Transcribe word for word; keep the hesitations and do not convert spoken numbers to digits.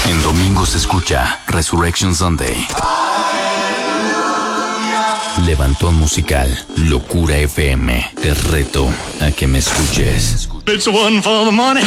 En domingo se escucha Resurrection Sunday. Levantón musical, Locura F M. Te reto a que me escuches. It's one for the money.